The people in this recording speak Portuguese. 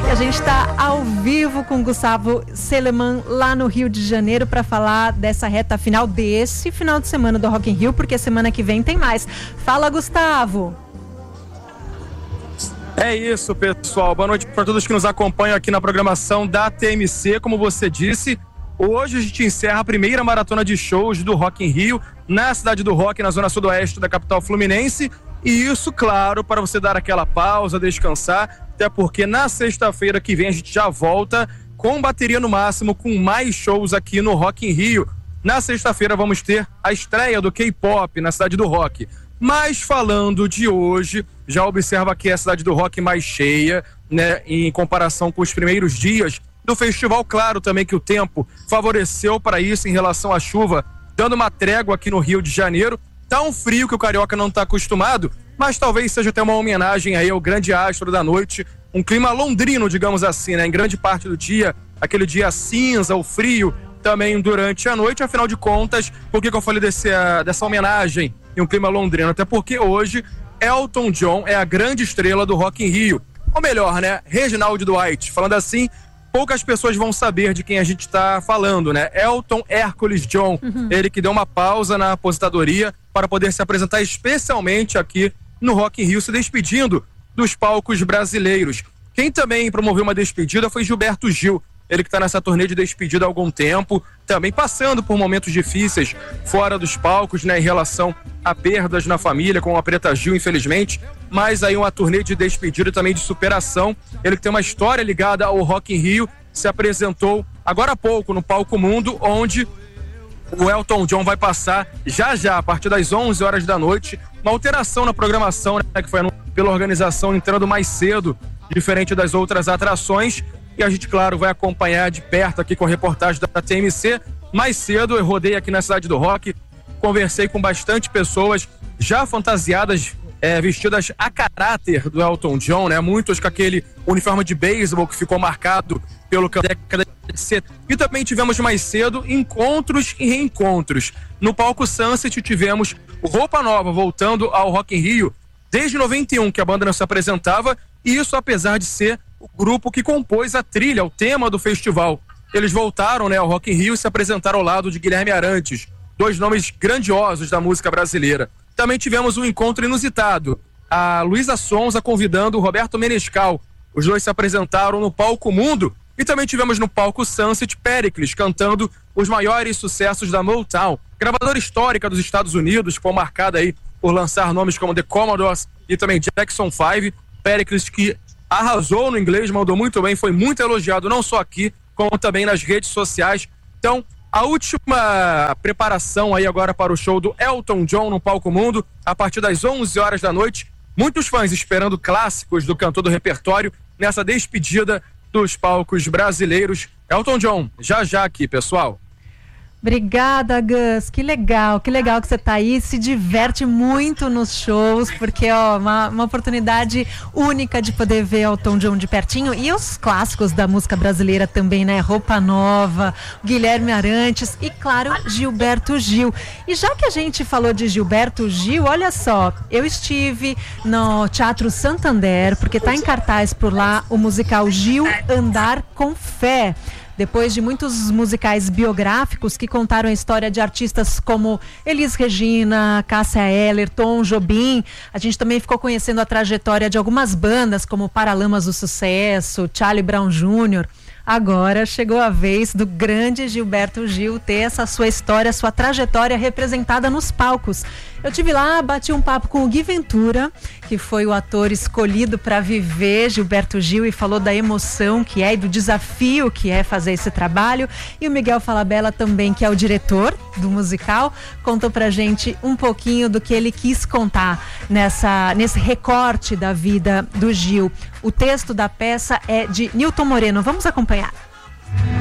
E a gente está ao vivo com Gustavo Seleman lá no Rio de Janeiro para falar dessa reta final desse final de semana do Rock in Rio, porque semana que vem tem mais. Fala, Gustavo! É isso, pessoal. Boa noite para todos que nos acompanham aqui na programação da TMC. Como você disse, hoje a gente encerra a primeira maratona de shows do Rock in Rio na Cidade do Rock, na zona sudoeste da capital fluminense. E isso, claro, para você dar aquela pausa, descansar, até porque na sexta-feira que vem a gente já volta com bateria no máximo, com mais shows aqui no Rock in Rio. Na sexta-feira vamos ter a estreia do K-pop na Cidade do Rock. Mas falando de hoje, já observa que é a Cidade do Rock mais cheia, né, em comparação com os primeiros dias do festival. Claro também que o tempo favoreceu para isso em relação à chuva, dando uma trégua aqui no Rio de Janeiro. Tá um frio que o carioca não tá acostumado, mas talvez seja até uma homenagem aí ao grande astro da noite, um clima londrino, digamos assim, né, em grande parte do dia, aquele dia cinza, o frio também durante a noite. Afinal de contas, por que eu falei dessa homenagem em um clima londrino? Até porque hoje Elton John é a grande estrela do Rock in Rio. Ou melhor, né, Reginald Dwight. Falando assim, poucas pessoas vão saber de quem a gente está falando, né? Elton Hércules John, ele que deu uma pausa na aposentadoria para poder se apresentar especialmente aqui no Rock in Rio, se despedindo dos palcos brasileiros. Quem também promoveu uma despedida foi Gilberto Gil, ele que está nessa turnê de despedida há algum tempo, também passando por momentos difíceis fora dos palcos, né, em relação a perdas na família, com a Preta Gil, infelizmente, mas aí uma turnê de despedida também de superação. Ele que tem uma história ligada ao Rock in Rio, se apresentou agora há pouco no Palco Mundo, onde o Elton John vai passar já, a partir das 11 horas da noite, uma alteração na programação, né, que foi pela organização, entrando mais cedo, diferente das outras atrações. E a gente, claro, vai acompanhar de perto aqui com a reportagem da TMC. Mais cedo eu rodei aqui na Cidade do Rock, conversei com bastante pessoas já fantasiadas, vestidas a caráter do Elton John, né? Muitos com aquele uniforme de beisebol que ficou marcado pela década de 70. E também tivemos mais cedo encontros e reencontros. No palco Sunset tivemos o Roupa Nova voltando ao Rock in Rio desde 91, que a banda não se apresentava, e isso apesar de ser o grupo que compôs a trilha, o tema do festival. Eles voltaram, né, ao Rock in Rio e se apresentaram ao lado de Guilherme Arantes, dois nomes grandiosos da música brasileira. Também tivemos um encontro inusitado, a Luísa Sonza convidando o Roberto Menescal. Os dois se apresentaram no Palco Mundo. E também tivemos no palco Sunset Péricles cantando os maiores sucessos da Motown, gravadora histórica dos Estados Unidos, que foi marcada aí por lançar nomes como The Commodores e também Jackson 5. Péricles que arrasou no inglês, mandou muito bem, foi muito elogiado não só aqui, como também nas redes sociais. Então, a última preparação aí agora para o show do Elton John no Palco Mundo, a partir das 11 horas da noite. Muitos fãs esperando clássicos do cantor do repertório nessa despedida dos palcos brasileiros. Elton John, já aqui, pessoal. Obrigada, Gus. Que legal que você tá aí, se diverte muito nos shows, porque uma oportunidade única de poder ver Elton John de pertinho e os clássicos da música brasileira também, né? Roupa Nova, Guilherme Arantes e, claro, Gilberto Gil. E já que a gente falou de Gilberto Gil, olha só, eu estive no Teatro Santander, porque tá em cartaz por lá o musical Gil Andar com Fé. Depois de muitos musicais biográficos que contaram a história de artistas como Elis Regina, Cássia Eller, Tom Jobim, a gente também ficou conhecendo a trajetória de algumas bandas como Paralamas do Sucesso, Charlie Brown Jr. Agora chegou a vez do grande Gilberto Gil ter essa sua história, sua trajetória representada nos palcos. Eu tive lá, bati um papo com o Gui Ventura, que foi o ator escolhido para viver Gilberto Gil e falou da emoção que é e do desafio que é fazer esse trabalho. E o Miguel Falabella também, que é o diretor do musical, contou pra gente um pouquinho do que ele quis contar nesse recorte da vida do Gil. O texto da peça é de Nilton Moreno. Vamos acompanhar.